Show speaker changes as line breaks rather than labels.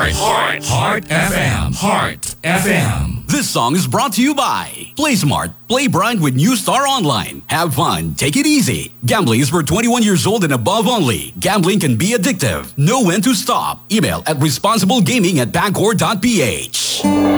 Heart FM. Heart FM.
This song is brought to you by Play Smart. Play Bright with New Star Online. Have fun. Take it easy. Gambling is for 21 years old and above only. Gambling can be addictive. Know when to stop. Email at responsiblegaming@bancor.ph.